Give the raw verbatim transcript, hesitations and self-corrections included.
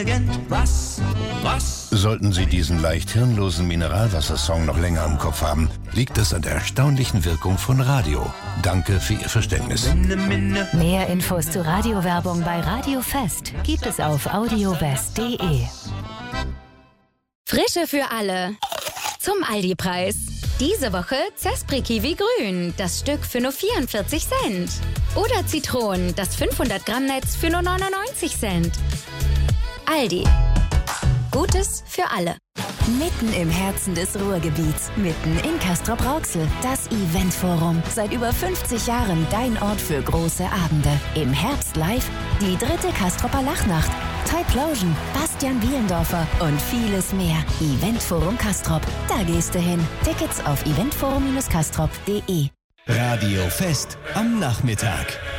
Was? Was? Sollten Sie diesen leicht hirnlosen Mineralwassersong noch länger im Kopf haben, liegt es an der erstaunlichen Wirkung von Radio. Danke für Ihr Verständnis. Mehr Infos zur Radiowerbung bei Radio Fest gibt es auf audiowest punkt de. Frische für alle. Zum Aldi-Preis. Diese Woche Zespri Kiwi Grün, das Stück für nur vierundvierzig Cent. Oder Zitronen, das fünfhundert Gramm Netz für nur neunundneunzig Cent. Aldi. Gutes für alle. Mitten im Herzen des Ruhrgebiets, mitten in Castrop-Rauxel, das Eventforum. Seit über fünfzig Jahren dein Ort für große Abende. Im Herbst live die dritte Castroper Lachnacht, Taiplosion, Bastian Bielendorfer und vieles mehr. Eventforum Castrop, da gehst du hin. Tickets auf eventforum Bindestrich castrop punkt de. Radio Fest am Nachmittag.